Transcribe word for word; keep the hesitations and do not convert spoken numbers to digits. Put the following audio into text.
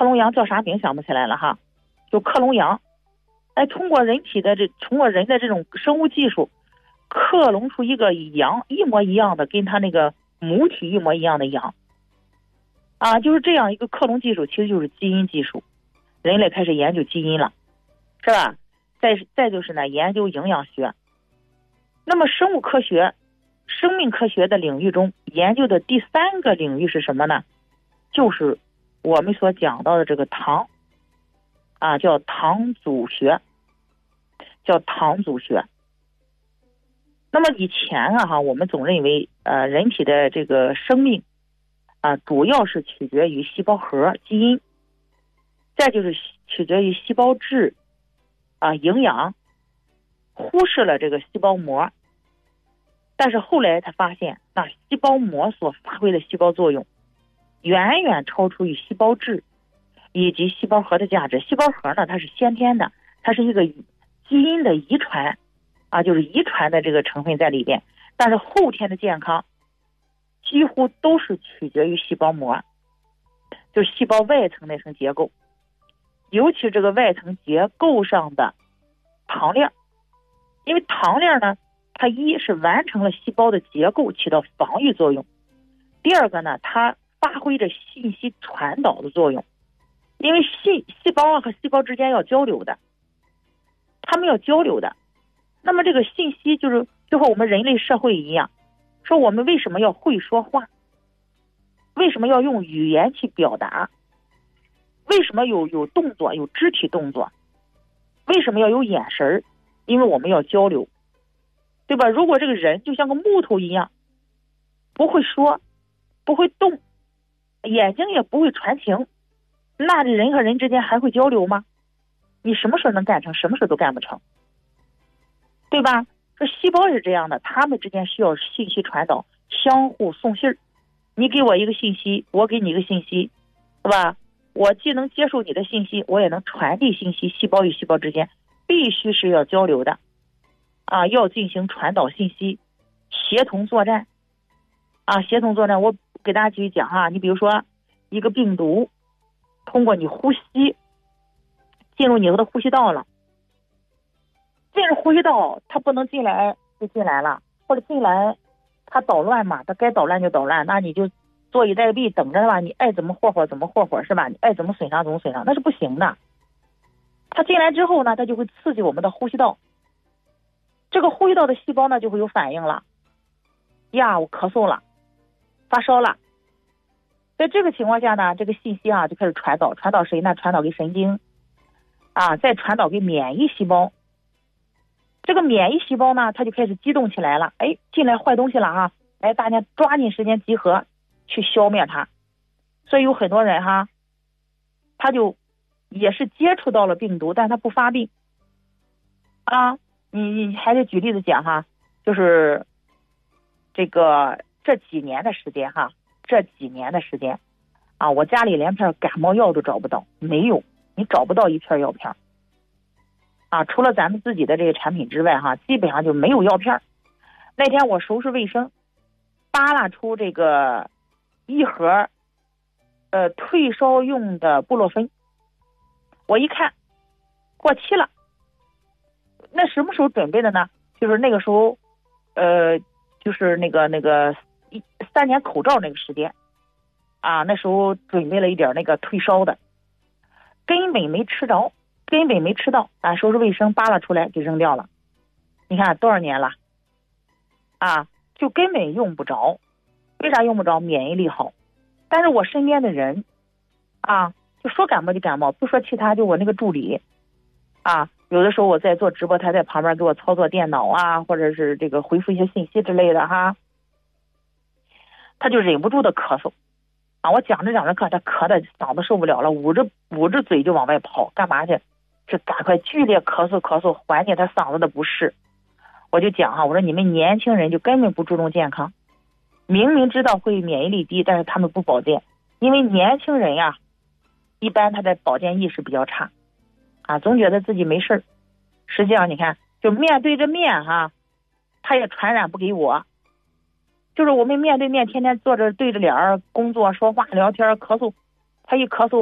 克隆羊叫啥名想不起来了哈，就克隆羊。哎，通过人体的这通过人的这种生物技术，克隆出一个羊一模一样的，跟它那个母体一模一样的羊。啊，就是这样一个克隆技术，其实就是基因技术。人类开始研究基因了，是吧？再再就是呢，研究营养学。那么生物科学、生命科学的领域中，研究的第三个领域是什么呢？就是我们所讲到的这个糖，啊，叫糖组学，叫糖组学。那么以前啊哈，我们总认为呃人体的这个生命啊，主要是取决于细胞核基因，再就是取决于细胞质啊营养，忽视了这个细胞膜。但是后来他发现，那细胞膜所发挥的细胞作用远远超出于细胞质以及细胞核的价值。细胞核呢，它是先天的，它是一个基因的遗传啊，就是遗传的这个成分在里边。但是后天的健康几乎都是取决于细胞膜，就是细胞外层那层结构，尤其这个外层结构上的糖链。因为糖链呢，它一是完成了细胞的结构，起到防御作用；第二个呢，它发挥着信息传导的作用。因为细细胞啊和细胞之间要交流的，他们要交流的。那么这个信息就是就和我们人类社会一样，说我们为什么要会说话，为什么要用语言去表达，为什么有有动作，有肢体动作，为什么要有眼神？因为我们要交流，对吧？如果这个人就像个木头一样，不会说，不会动，眼睛也不会传情，那人和人之间还会交流吗？你什么事能干成，什么事都干不成，对吧？这细胞是这样的，他们之间需要信息传导，相互送信儿。你给我一个信息，我给你一个信息，是吧？我既能接受你的信息，我也能传递信息。细胞与细胞之间必须是要交流的啊，要进行传导信息，协同作战啊，协同作战。我给大家继续讲哈，你比如说一个病毒通过你呼吸进入你的呼吸道了，进入呼吸道它不能进来就进来了，或者进来它捣乱嘛，它该捣乱就捣乱，那你就坐以待毙等着吧，你爱怎么霍霍怎么霍霍，是吧？你爱怎么损伤怎么损伤，那是不行的。它进来之后呢，它就会刺激我们的呼吸道，这个呼吸道的细胞呢就会有反应了，呀，我咳嗽了，发烧了。在这个情况下呢，这个信息啊就开始传导，传导谁呢？传导给神经啊，再传导给免疫细胞。这个免疫细胞呢，它就开始激动起来了，哎，进来坏东西了啊，来大家抓紧时间集合去消灭它。所以有很多人哈，他就也是接触到了病毒，但他不发病啊。你你还是举例子讲哈，就是这个这几年的时间哈，这几年的时间啊，我家里连片感冒药都找不到，没有，你找不到一片药片啊，除了咱们自己的这个产品之外哈，基本上就没有药片。那天我收拾卫生，扒拉出这个一盒呃退烧用的布洛芬，我一看过期了。那什么时候准备的呢？就是那个时候呃就是那个那个一三年口罩那个时间啊，那时候准备了一点那个退烧的，根本没吃着，根本没吃到啊，收拾卫生扒拉出来就扔掉了。你看多少年了啊，就根本用不着。为啥用不着？免疫力好。但是我身边的人啊，就说感冒就感冒，不说其他，就我那个助理啊，有的时候我在做直播，他在旁边给我操作电脑啊，或者是这个回复一些信息之类的哈，他就忍不住的咳嗽啊，我讲着讲着课，他咳的嗓子受不了了，捂着捂着嘴就往外跑，干嘛去？是赶快剧烈咳嗽咳嗽，缓解他嗓子的不适。我就讲哈，我说你们年轻人就根本不注重健康，明明知道会免疫力低，但是他们不保健，因为年轻人呀，一般他的保健意识比较差啊，总觉得自己没事儿。实际上你看，就面对着面哈，他也传染不给我。就是我们面对面天天坐着对着脸儿工作说话聊天咳嗽，他一咳嗽